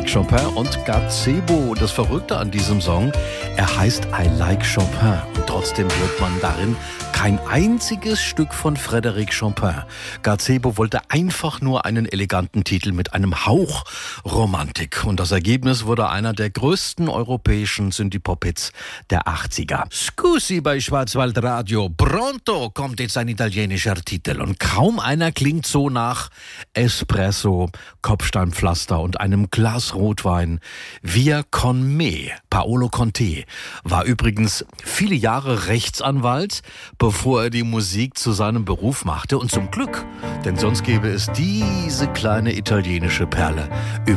Frédéric Chopin und Gazebo. Das Verrückte an diesem Song, er heißt I Like Chopin und trotzdem hört man darin kein einziges Stück von Frédéric Chopin. Gazebo wollte einfach nur einen eleganten Titel mit einem Hauch Romantik und das Ergebnis wurde einer der größten europäischen Synthie-Pop-Hits der 80er. Scusi bei Schwarzwaldradio, Pronto kommt jetzt ein italienischer Titel und kaum einer klingt so nach Espresso, Kopfsteinpflaster und einem Glas Rotwein. Via con me. Paolo Conte war übrigens viele Jahre Rechtsanwalt, bevor er die Musik zu seinem Beruf machte. Und zum Glück, denn sonst gäbe es diese kleine italienische Perle